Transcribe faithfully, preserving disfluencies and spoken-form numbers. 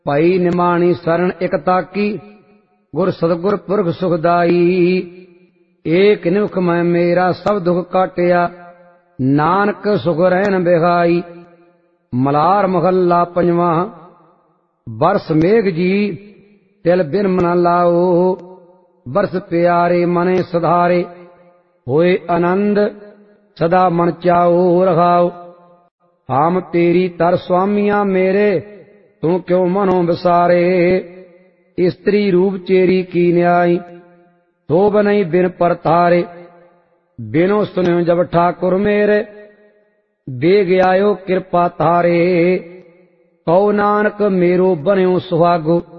ਭਾਈ ਨਿਮਾਣੀ ਸਰਣ ਇਕ ਤਾਕੀ, ਗੁਰ ਸਤਿਗੁਰ ਪੁਰਖ ਸੁਖਦਾਈ। ਏਕ ਨਿਮਖ ਮੈਂ ਮੇਰਾ ਸਭ ਦੁਖ ਕਾਟਿਆ, ਨਾਨਕ ਸੁਖ ਰਹਿਣ ਬਿਹਾਈ। ਮਲਾਰ ਮਹੱਲਾ ਪੰਜਵਾਂ। ਬਰਸ ਮੇਘ ਜੀ ਤਿਲ ਬਿਨ ਮਨ ਲਾਓ, ਬਰਸ ਪਿਆਰੇ ਮਨੇ ਸੁਧਾਰੇ। ਹੋਏ ਆਨੰਦ ਸਦਾ ਮਨ ਚਾਓ ਰਹਾਓ। ਹਮ ਤੇਰੀ ਤਰ ਸੁਆਮੀਆਂ ਮੇਰੇ, ਤੂੰ ਕਿਉ ਮਨੋਂ ਵਿਸਾਰੇ। ਇਸਤਰੀ ਰੂਪ ਚੇਰੀ ਕੀ ਨਿਆਈ, ਸੋਭ ਨਹੀਂ ਬਿਨ ਪਰਤਾਰੇ। ਬਿਨੋ ਸੁਨਿਓ ਜਬ ਠਾकुर ਮੇਰੇ, ਬੇਗ ਆਇਓ ਕਿਰਪਾ ਤਾਰੇ। ਕਉ ਨਾਨਕ ਮੇਰੋ ਬਨਿਓ ਸੁਹਾਗੋ,